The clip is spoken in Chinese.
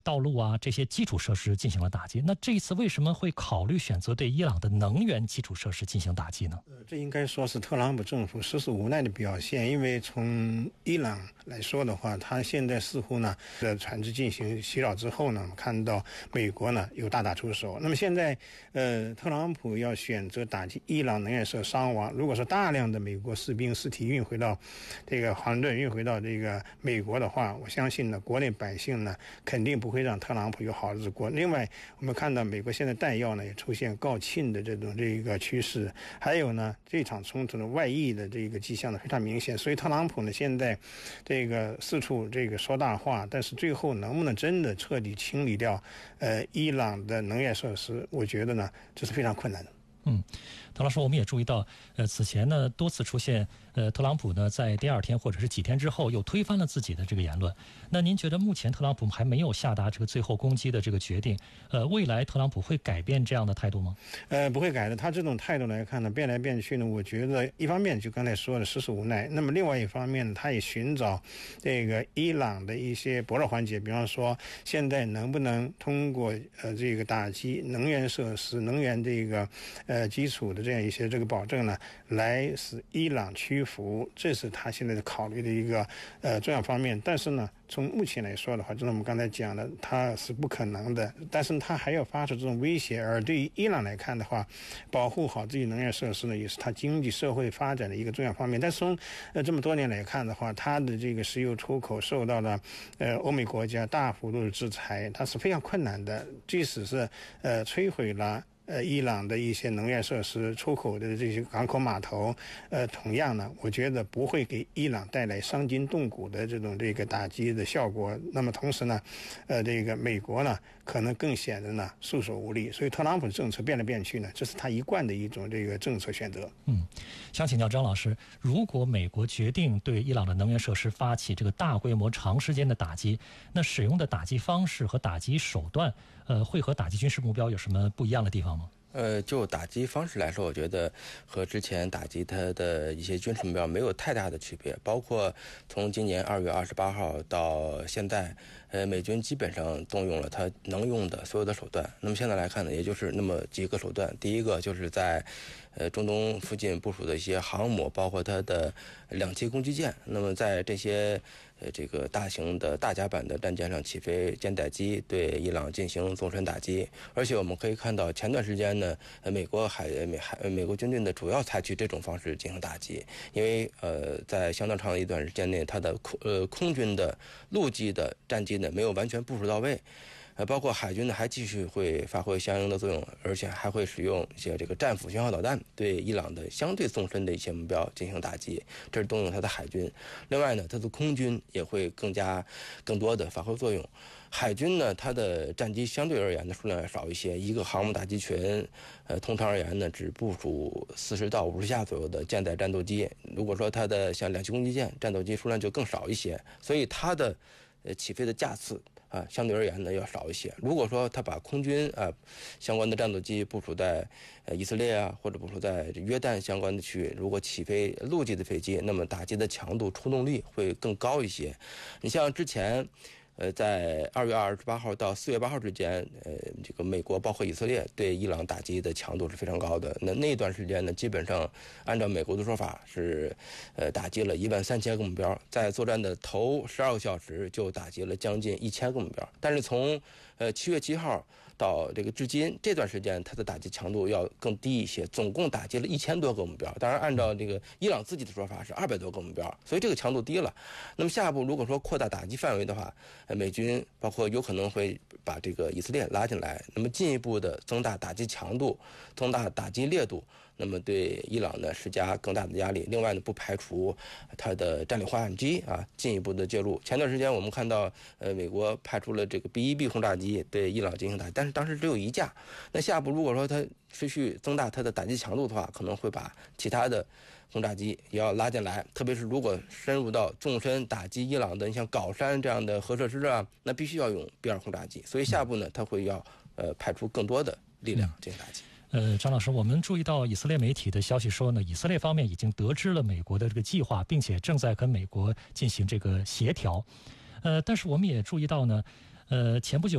道路啊这些基础设施进行了打击。那这一次为什么会考虑选择对伊朗的能源基础设施进行打击呢？ 这应该说是特朗普政府实属无奈的表现，因为从伊朗来说的话，他现在似乎呢船只进行袭扰之后呢，我们看到美国呢又大打出手。那么现在特朗普要选择打击伊朗能源设施伤亡，如果说大量的美国士兵尸体运回到这个华盛顿，运回到这个美国的话，我相信呢国内百姓呢肯定不会让特朗普有好日子过。另外我们看到美国现在弹药呢也出现告罄的这个趋势，还有呢这场冲突的外溢的这个迹象呢非常明显。所以特朗普呢现在这个四处这个说大话，但是最后能不能真的彻底清理掉伊朗的能源设施，我觉得呢这是非常困难的。 唐老师，我们也注意到，此前呢多次出现，特朗普呢在第二天或者是几天之后又推翻了自己的这个言论。那您觉得目前特朗普还没有下达这个最后攻击的这个决定，未来特朗普会改变这样的态度吗？ 不会改的。他这种态度来看呢，变来变去呢，我觉得一方面就刚才说的实属无奈，那么另外一方面他也寻找这个伊朗的一些薄弱环节，比方说现在能不能通过这个打击能源设施、能源这个基础的这样一些这个保证呢，来使伊朗屈服，这是他现在的考虑的一个重要方面。但是呢，从目前来说的话，就是我们刚才讲的，它是不可能的。但是他还要发出这种威胁，而对于伊朗来看的话，保护好自己能源设施呢，也是他经济社会发展的一个重要方面。但是从这么多年来看的话，他的这个石油出口受到了欧美国家大幅度的制裁，它是非常困难的。即使是摧毁了伊朗的一些能源设施、出口的这些港口码头，同样呢，我觉得不会给伊朗带来伤筋动骨的这个打击的效果。那么同时呢，这个美国呢，可能更显得呢束手无力。所以特朗普的政策变来变去呢，这是他一贯的一种这个政策选择。 想请教张老师，如果美国决定对伊朗的能源设施发起这个大规模、长时间的打击，那使用的打击方式和打击手段，会和打击军事目标有什么不一样的地方吗？ 就打击方式来说，我觉得和之前打击它的一些军事目标没有太大的区别。包括从今年2月28号到现在，美军基本上动用了它能用的所有的手段。那么现在来看呢，也就是那么几个手段。第一个就是在中东附近部署的一些航母，包括它的2栖攻击舰。那么在这些这个大型的大甲板的战舰上起飞舰载机，对伊朗进行纵深打击。而且我们可以看到，前段时间呢，美国军队呢主要采取这种方式进行打击，因为在相当长的一段时间内，它的空军的陆基的战机呢没有完全部署到位。包括海军呢还继续会发挥相应的作用，而且还会使用一些这个战斧巡航导弹对伊朗的相对纵深的一些目标进行打击，这是动用它的海军。另外呢，它的空军也会更多的发挥作用。海军呢，它的战机相对而言的数量要少一些，一个航母打击群，通常而言呢，只部署40到50架左右的舰载战斗机。如果说它的像2栖攻击舰战斗机数量就更少一些，所以它的起飞的架次相对而言呢要少一些。如果说他把空军相关的战斗机部署在以色列或者部署在约旦相关的区域，如果起飞陆基的飞机，那么打击的强度、出动力会更高一些。你像之前在2月28号到4月8号之间，这个美国包括以色列对伊朗打击的强度是非常高的。那段时间呢，基本上按照美国的说法是，打击了13000个目标，在作战的头12个小时就打击了将近1000个目标。但是从7月7号到这个至今这段时间，它的打击强度要更低一些，总共打击了1000多个目标。当然，按照这个伊朗自己的说法是200多个目标，所以这个强度低了。那么下一步如果说扩大打击范围的话，美军包括有可能会把这个以色列拉进来，那么进一步的增大打击强度，增大打击烈度，那么对伊朗呢施加更大的压力。另外呢，不排除它的战略化战机进一步的介入。前段时间我们看到美国派出了这个 B-1B 轰炸机对伊朗进行打击，但是当时只有1架。那下一步如果说它持续增大它的打击强度的话，可能会把其他的轰炸机也要拉进来，特别是如果深入到纵深打击伊朗的，你像皋山这样的核设施那必须要用 B-2轰炸机。所以下一步呢，它会要派出更多的力量进行打击。 张老师，我们注意到以色列媒体的消息说呢，以色列方面已经得知了美国的这个计划，并且正在跟美国进行这个协调。但是我们也注意到呢，前不久